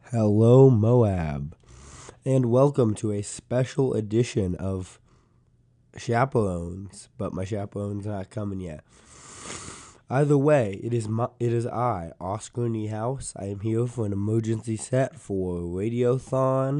Hello, Moab, and welcome to a special edition of Chaperones, but my chaperone's not coming yet. Either way, it is I, Oscar Niehaus. I am here for an emergency set for Radiothon